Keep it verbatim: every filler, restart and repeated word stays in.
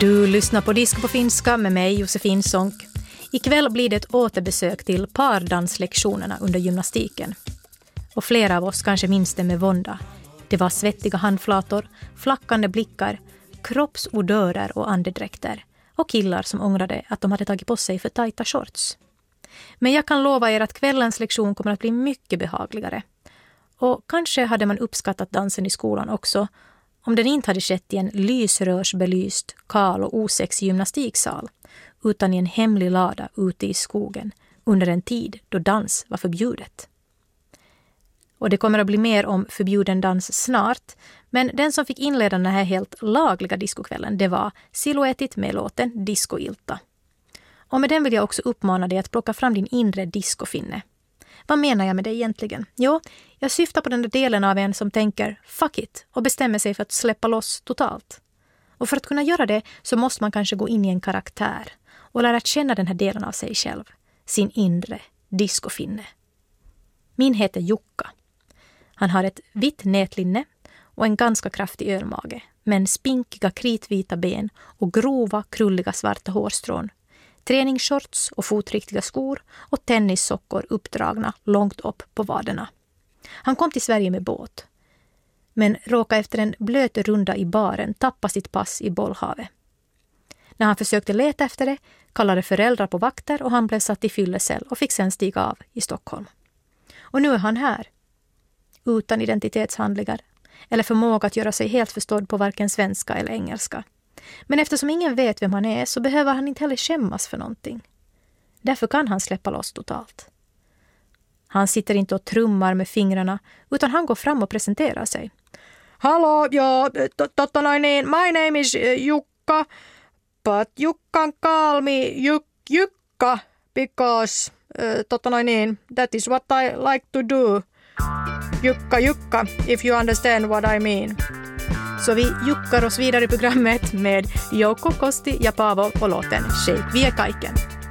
Du lyssnar på Disco på finska med mig, Josefin Sonck. Ikväll blir det ett återbesök till pardanslektionerna under gymnastiken. Och flera av oss kanske minns det med vånda. Det var svettiga handflator, flackande blickar, kroppsodörer och andedräkter. Och killar som ångrade att de hade tagit på sig för tajta shorts. Men jag kan lova er att kvällens lektion kommer att bli mycket behagligare. Och kanske hade man uppskattat dansen i skolan också om den inte hade skett i en lysrörsbelyst, kal och osexig gymnastiksal, utan i en hemlig lada ute i skogen under en tid då dans var förbjudet. Och det kommer att bli mer om förbjuden dans snart, men den som fick inleda den här helt lagliga diskokvällen, det var Silhouettit med låten Disco-Ilta. Och med den vill jag också uppmana dig att plocka fram din inre discofinne. Vad menar jag med det egentligen? Jo, jag syftar på den där delen av en som tänker fuck it och bestämmer sig för att släppa loss totalt. Och för att kunna göra det så måste man kanske gå in i en karaktär och lära känna den här delen av sig själv, sin inre discofinne. Min heter Jukka. Han har ett vitt nätlinne och en ganska kraftig ölmage, men spinkiga kritvita ben och grova krulliga svarta hårstrån. Träningsshorts och fotriktiga skor och tennissockor uppdragna långt upp på vaderna. Han kom till Sverige med båt, men råkade efter en blöt runda i baren tappa sitt pass i bollhavet. När han försökte leta efter det kallade föräldrar på vakter och han blev satt i fyllecell och fick sen stiga av i Stockholm. Och nu är han här, utan identitetshandlingar eller förmåga att göra sig helt förstådd på varken svenska eller engelska. Men eftersom ingen vet vem han är så behöver han inte heller skämmas för någonting. Därför kan han släppa loss totalt. Han sitter inte och trummar med fingrarna utan han går fram och presenterar sig. Hallå, ja, totta noin niin, my name is Jukka, but you can call me Juk, Jukka because uh, totta noin niin, that is what I like to do. Jukka, Jukka, if you understand what I mean. Så vi juckar oss vidare i programmet med Jouko Kosti ja Paavo och låten Shake via kaiken.